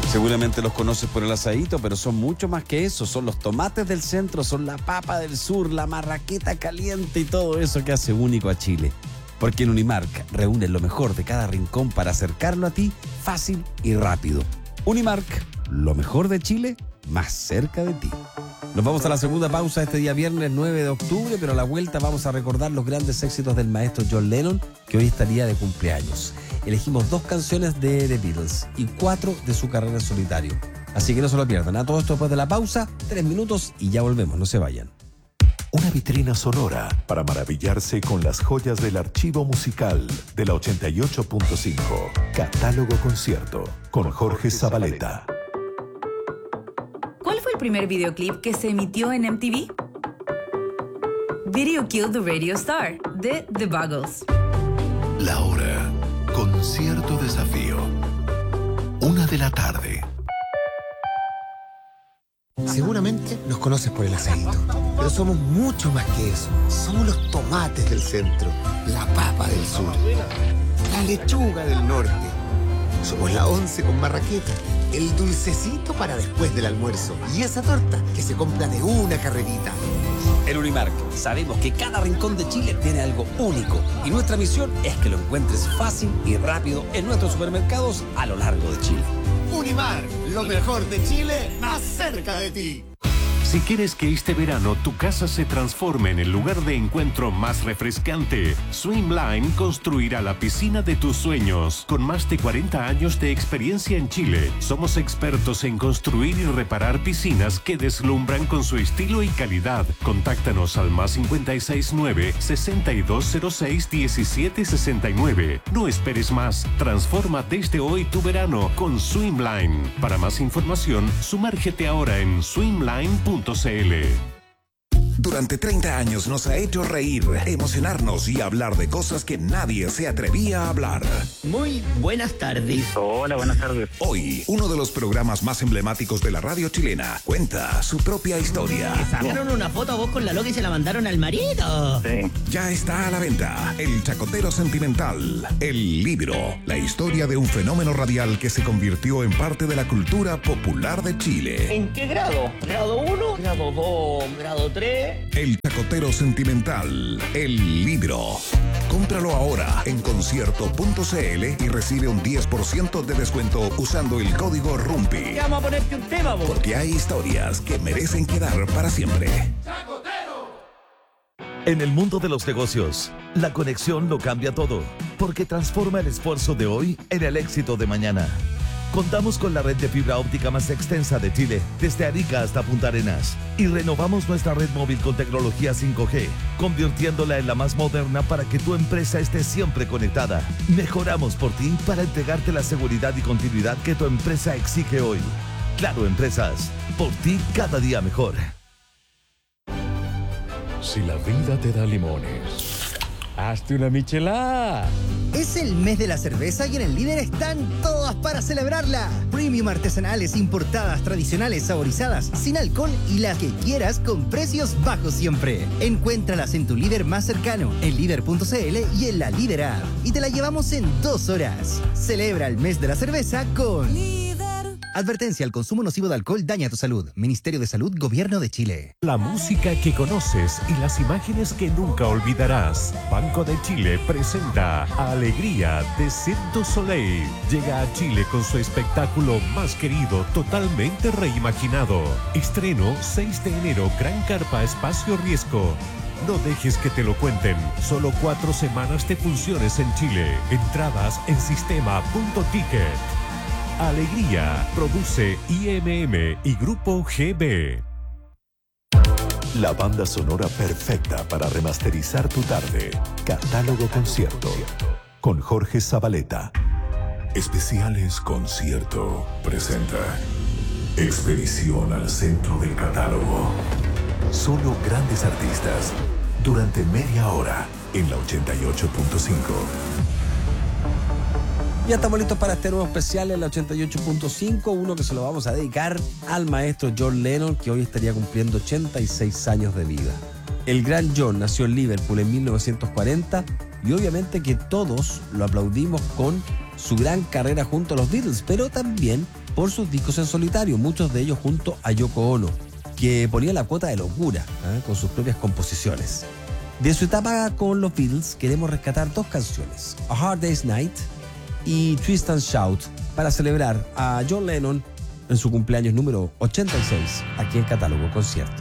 Seguramente los conoces por el asadito, pero son mucho más que eso. Son los tomates del centro, son la papa del sur, la marraqueta caliente y todo eso que hace único a Chile. Porque en Unimark reúnen lo mejor de cada rincón para acercarlo a ti fácil y rápido. Unimark, lo mejor de Chile, más cerca de ti. Nos vamos a la segunda pausa este día viernes 9 de octubre, pero a la vuelta vamos a recordar los grandes éxitos del maestro John Lennon, que hoy estaría de cumpleaños. Elegimos 2 canciones de The Beatles y 4 de su carrera en solitario. Así que no se lo pierdan. A todo esto después de la pausa, 3 minutos y ya volvemos, no se vayan. Una vitrina sonora para maravillarse con las joyas del archivo musical de la 88.5. Catálogo Concierto con Jorge Zabaleta. ¿Cuál fue el primer videoclip que se emitió en MTV? Video Killed the Radio Star, de The Buggles. La hora. Concierto Desafío. 1 de la tarde. Seguramente nos conoces por el asadito, pero somos mucho más que eso. Somos los tomates del centro, la papa del sur, la lechuga del norte. Somos la once con marraqueta, el dulcecito para después del almuerzo y esa torta que se compra de una carrerita. En Unimark sabemos que cada rincón de Chile tiene algo único y nuestra misión es que lo encuentres fácil y rápido en nuestros supermercados a lo largo de Chile. Unimark, lo mejor de Chile, más cerca de ti. Si quieres que este verano tu casa se transforme en el lugar de encuentro más refrescante, Swimline construirá la piscina de tus sueños. Con más de 40 años de experiencia en Chile, somos expertos en construir y reparar piscinas que deslumbran con su estilo y calidad. Contáctanos al +569 6206 1769. No esperes más. Transforma desde hoy tu verano con Swimline. Para más información, sumérgete ahora en swimline.cl. Durante 30 años nos ha hecho reír, emocionarnos y hablar de cosas que nadie se atrevía a hablar. Muy buenas tardes. Hola, buenas tardes. Hoy, uno de los programas más emblemáticos de la radio chilena cuenta su propia historia. Le sacaron una foto a vos con la loca y se la mandaron al marido. Sí. Ya está a la venta El Chacotero Sentimental, el libro, la historia de un fenómeno radial que se convirtió en parte de la cultura popular de Chile. ¿En qué grado? ¿Grado 1? ¿Grado 2? ¿Grado 3? El Chacotero Sentimental, el libro. Cómpralo ahora en concierto.cl y recibe un 10% de descuento usando el código RUMPI. Ya vamos a ponerte un tema, vos. Porque hay historias que merecen quedar para siempre. En el mundo de los negocios, la conexión lo cambia todo, porque transforma el esfuerzo de hoy en el éxito de mañana. Contamos con la red de fibra óptica más extensa de Chile, desde Arica hasta Punta Arenas. Y renovamos nuestra red móvil con tecnología 5G, convirtiéndola en la más moderna para que tu empresa esté siempre conectada. Mejoramos por ti para entregarte la seguridad y continuidad que tu empresa exige hoy. Claro Empresas, por ti cada día mejor. Si la vida te da limones, hazte una michelada. Es el mes de la cerveza y en el Líder están todas para celebrarla. Premium artesanales, importadas, tradicionales, saborizadas, sin alcohol y las que quieras con precios bajos siempre. Encuéntralas en tu líder más cercano, en líder.cl y en la Líder App. Y te la llevamos en 2 horas. Celebra el mes de la cerveza con Líder. Advertencia: el consumo nocivo de alcohol daña tu salud. Ministerio de Salud, Gobierno de Chile. La música que conoces y las imágenes que nunca olvidarás. Banco de Chile presenta Alegría de Cirque du Soleil. Llega a Chile con su espectáculo más querido, totalmente reimaginado. Estreno 6 de enero, Gran Carpa Espacio Riesgo. No dejes que te lo cuenten. Solo 4 semanas de funciones en Chile. Entradas en sistema.ticket. Alegría, produce IMM y Grupo GB. La banda sonora perfecta para remasterizar tu tarde. Catálogo Concierto con Jorge Zabaleta. Especiales Concierto presenta Expedición al centro del catálogo. Solo grandes artistas durante media hora en la 88.5. Ya estamos listos para este nuevo especial en la 88.5, uno que se lo vamos a dedicar al maestro John Lennon, que hoy estaría cumpliendo 86 años de vida. El gran John nació en Liverpool en 1940 y obviamente que todos lo aplaudimos con su gran carrera junto a los Beatles, pero también por sus discos en solitario, muchos de ellos junto a Yoko Ono, que ponía la cuota de locura con sus propias composiciones. De su etapa con los Beatles queremos rescatar 2 canciones, A Hard Day's Night y Twist and Shout, para celebrar a John Lennon en su cumpleaños número 86 aquí en Catálogo Concierto.